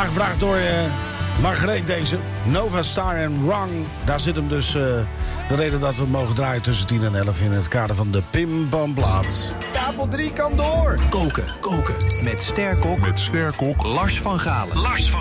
Aangevraagd door Margreet deze. Nova Star en Wrong. Daar zit hem dus de reden dat we mogen draaien tussen 10 en 11 in het kader van de Pim Pam Plaat. Tafel 3 kan door. Koken. Met sterkok Lars van Galen.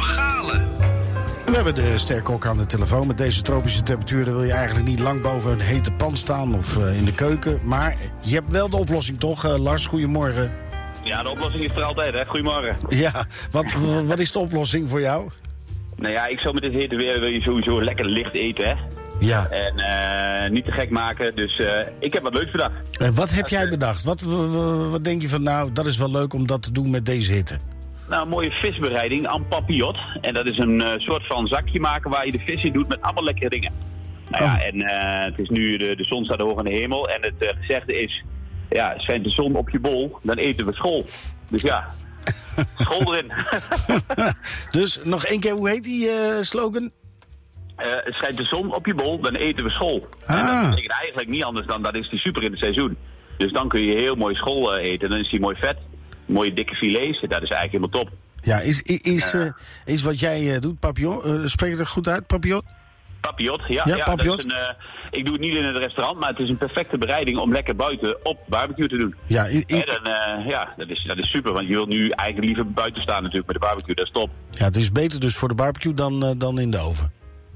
We hebben de sterkok aan de telefoon. Met deze tropische temperaturen wil je eigenlijk niet lang boven een hete pan staan of in de keuken. Maar je hebt wel de oplossing toch, Lars? Goedemorgen. Ja, de oplossing is er altijd, hè. Goedemorgen. Ja, wat is de oplossing voor jou? Nou ja, ik zou met dit hete weer wil je sowieso lekker licht eten, hè. Ja. En niet te gek maken, dus ik heb wat leuks bedacht. Wat heb jij bedacht? Wat denk je van, nou, dat is wel leuk om dat te doen met deze hitte? Nou, een mooie visbereiding, en papillot. En dat is een soort van zakje maken waar je de vis in doet met allemaal lekkere dingen. Nou ja, en het is nu, de zon staat hoog in de hemel. En het gezegde is, ja, schijnt de zon op je bol, dan eten we school. Dus ja, school erin. Dus nog één keer, hoe heet die slogan? Schijnt de zon op je bol, dan eten we school. En dat betekent eigenlijk niet anders dan, dat is die super in het seizoen. Dus dan kun je heel mooi school eten. Dan is die mooi vet. Mooie dikke filets, dat is eigenlijk helemaal top. Ja, is wat jij doet, papillon, spreek je het goed uit, papillon? Papillot, ja. Papillot. Dat is ik doe het niet in het restaurant, maar het is een perfecte bereiding om lekker buiten op barbecue te doen. Ja, dat is super, want je wilt nu eigenlijk liever buiten staan natuurlijk met de barbecue, dat is top. Ja, het is beter dus voor de barbecue dan in de oven.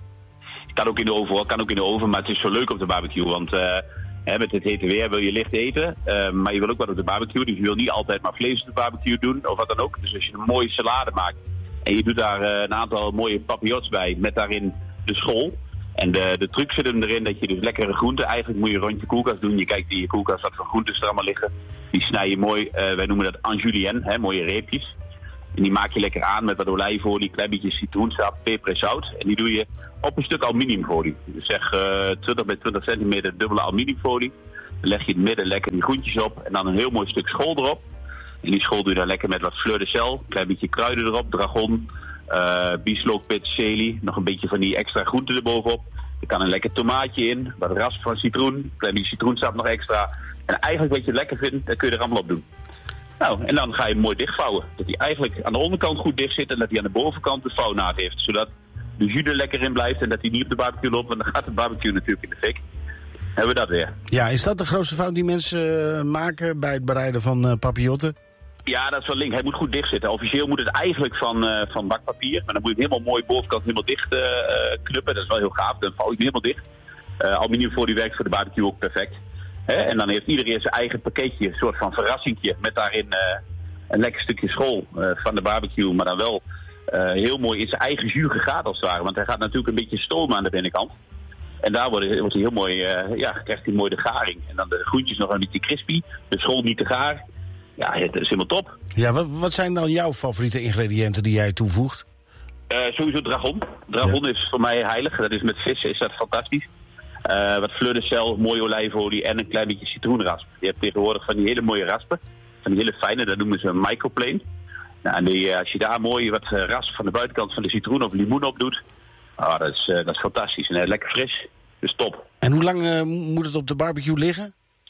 Kan ook in de oven, maar het is zo leuk op de barbecue, want met het hete weer wil je licht eten, maar je wil ook wat op de barbecue, dus je wil niet altijd maar vlees op de barbecue doen, of wat dan ook. Dus als je een mooie salade maakt en je doet daar een aantal mooie papillots bij, met daarin de schol. En de truc zit hem erin dat je dus lekkere groenten, eigenlijk moet je rond je koelkast doen. Je kijkt in je koelkast wat voor groenten er allemaal liggen. Die snij je mooi, wij noemen dat en julienne, mooie reepjes. En die maak je lekker aan met wat olijfolie, klein beetje citroensap, peper en zout. En die doe je op een stuk aluminiumfolie. Dus zeg 20 bij 20 centimeter dubbele aluminiumfolie. Dan leg je in het midden lekker die groentjes op en dan een heel mooi stuk school erop. En die school doe je dan lekker met wat fleur de sel, een klein beetje kruiden erop, dragon, bieslook, peterselie, nog een beetje van die extra groenten erbovenop. Er kan een lekker tomaatje in, wat rasp van citroen, een klein beetje citroensap nog extra. En eigenlijk wat je lekker vindt, dat kun je er allemaal op doen. Nou, en dan ga je hem mooi dichtvouwen. Dat hij eigenlijk aan de onderkant goed dicht zit en dat hij aan de bovenkant de vouwnaad heeft. Zodat de jus er lekker in blijft en dat hij niet op de barbecue loopt, want dan gaat de barbecue natuurlijk in de fik. Hebben we dat weer. Ja, is dat de grootste fout die mensen maken bij het bereiden van papillotten? Ja, dat is wel link. Hij moet goed dicht zitten. Officieel moet het eigenlijk van bakpapier. Maar dan moet je hem helemaal mooi bovenkant helemaal dicht knuppen. Dat is wel heel gaaf. Dan vouw je hem helemaal dicht. Aluminiumfolie werkt voor de barbecue ook perfect. En dan heeft iedereen zijn eigen pakketje. Een soort van verrassingje. Met daarin een lekker stukje school van de barbecue. Maar dan wel heel mooi in zijn eigen jus gegaat als het ware. Want hij gaat natuurlijk een beetje stomen aan de binnenkant. En daar wordt hij heel mooi, krijgt hij mooi de garing. En dan de groentjes nog een beetje crispy. De school niet te gaar. Ja, het is helemaal top. Ja, wat zijn dan jouw favoriete ingrediënten die jij toevoegt? Sowieso dragon. Dragon is voor mij heilig. Dat is met vis is dat fantastisch. Wat fleur de sel, mooie olijfolie en een klein beetje citroenrasp. Je hebt tegenwoordig van die hele mooie raspen. Van die hele fijne, dat noemen ze een microplane. Nou, en als je daar mooi wat rasp van de buitenkant van de citroen of limoen op doet. Dat is fantastisch. En lekker fris. Dus top. En hoe lang moet het op de barbecue liggen?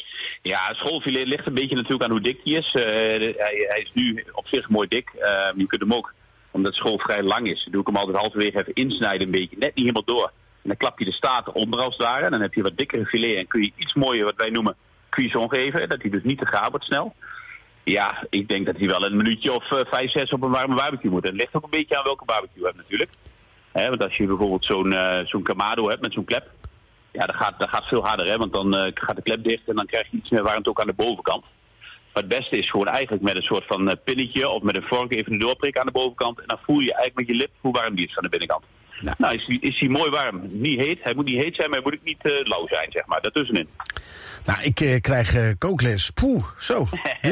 Ja, het schoolfilet ligt een beetje natuurlijk aan hoe dik die is. Hij is nu op zich mooi dik. Je kunt hem ook, omdat het school vrij lang is, doe ik hem altijd halverwege even insnijden een beetje. Net niet helemaal door. En dan klap je de staart onder als het ware. En dan heb je wat dikkere filet en kun je iets mooier wat wij noemen cuisson geven. Dat hij dus niet te gaar wordt snel. Ja, ik denk dat hij wel een minuutje of 5, 6 op een warme barbecue moet. En het ligt ook een beetje aan welke barbecue je hebt natuurlijk. Want als je bijvoorbeeld zo'n Kamado hebt met zo'n klep. Ja, dat gaat veel harder, hè? Want dan gaat de klep dicht en dan krijg je iets meer warmte ook aan de bovenkant. Maar het beste is gewoon eigenlijk met een soort van pinnetje of met een vork even een doorprik aan de bovenkant. En dan voel je eigenlijk met je lip hoe warm die is van de binnenkant. Nou, is die mooi warm. Niet heet. Hij moet niet heet zijn, maar hij moet ook niet lauw zijn, zeg maar. Daartussenin. Nou, ik krijg kookles. Poeh, zo.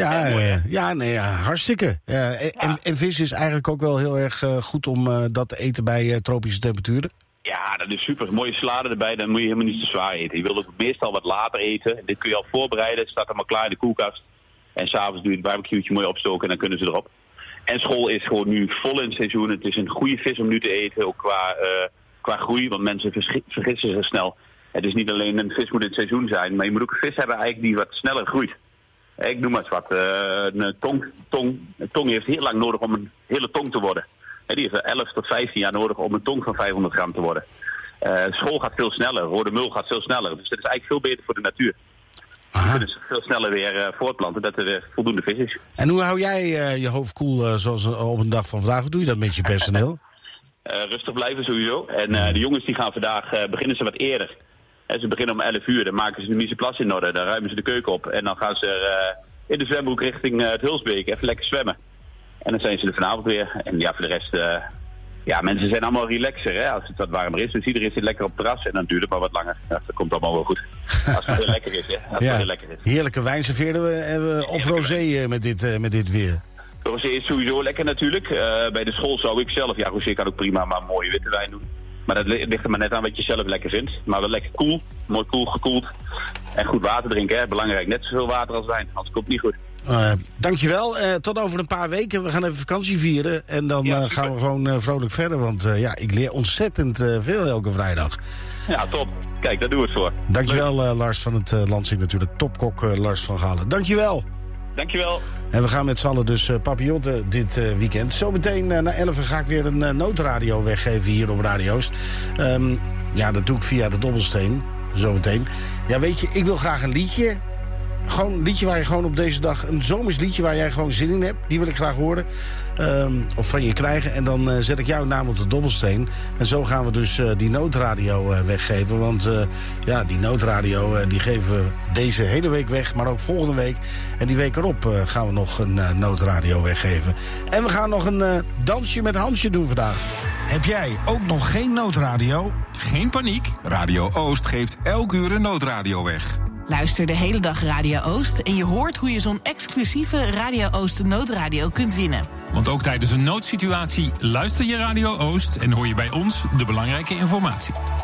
Hartstikke. En vis is eigenlijk ook wel heel erg goed om dat te eten bij tropische temperaturen. Ja, dat is super. Mooie salade erbij, dan moet je helemaal niet te zwaar eten. Je wil ook meestal wat later eten. Dit kun je al voorbereiden, staat allemaal klaar in de koelkast. En s'avonds doe je het barbecue'tje mooi opstoken en dan kunnen ze erop. En school is gewoon nu vol in het seizoen. Het is een goede vis om nu te eten, ook qua groei, want mensen vergissen zich snel. Het is niet alleen een vis moet in het seizoen zijn, maar je moet ook een vis hebben eigenlijk die wat sneller groeit. Ik noem maar eens wat. Een tong heeft heel lang nodig om een hele tong te worden. Die heeft 11 tot 15 jaar nodig om een tong van 500 gram te worden. School gaat veel sneller, rode mul gaat veel sneller. Dus dat is eigenlijk veel beter voor de natuur. Je kunt dus veel sneller weer voortplanten, dat er weer voldoende vis is. En hoe hou jij je hoofd koel zoals op een dag van vandaag? Hoe doe je dat met je personeel? Rustig blijven sowieso. En de jongens die gaan vandaag, beginnen ze wat eerder. Ze beginnen om 11 uur, dan maken ze de Miezeplas in orde. Dan ruimen ze de keuken op. En dan gaan ze in de zwembroek richting het Hulsbeek even lekker zwemmen. En dan zijn ze er vanavond weer. En ja, voor de rest... mensen zijn allemaal relaxer, hè, als het wat warmer is. Dus iedereen zit lekker op het terras en dan duurt het maar wat langer. Ja, dat komt allemaal wel goed. Als het heel lekker is, hè. Als het heel lekker is. Heerlijke wijn serveerden we of rosé met dit weer? Rosé is sowieso lekker natuurlijk. Bij de school zou ik zelf, rosé kan ook prima, maar mooie witte wijn doen. Maar dat ligt er maar net aan wat je zelf lekker vindt. Maar wel lekker koel, mooi koel gekoeld. En goed water drinken, hè. Belangrijk. Net zoveel water als wijn, anders komt het niet goed. Dankjewel. Tot over een paar weken. We gaan even vakantie vieren. En dan gaan we gewoon vrolijk verder. Want ik leer ontzettend veel elke vrijdag. Ja, top. Kijk, daar doen we het voor. Dankjewel Lars van het Lansing natuurlijk. Topkok Lars van Galen. Dankjewel. Dankjewel. En we gaan met z'n allen dus papillotten dit weekend. Zometeen na 11 ga ik weer een noodradio weggeven hier op Radio Oost. Dat doe ik via de Dobbelsteen. Zometeen. Ja, weet je, ik wil graag een liedje. Gewoon een liedje waar je gewoon op deze dag... een zomers liedje waar jij gewoon zin in hebt. Die wil ik graag horen. Of van je krijgen. En dan zet ik jouw naam op de Dobbelsteen. En zo gaan we dus die noodradio weggeven. Want die noodradio die geven we deze hele week weg. Maar ook volgende week. En die week erop gaan we nog een noodradio weggeven. En we gaan nog een dansje met Hansje doen vandaag. Heb jij ook nog geen noodradio? Geen paniek. Radio Oost geeft elk uur een noodradio weg. Luister de hele dag Radio Oost en je hoort hoe je zo'n exclusieve Radio Oost noodradio kunt winnen. Want ook tijdens een noodsituatie luister je Radio Oost en hoor je bij ons de belangrijke informatie.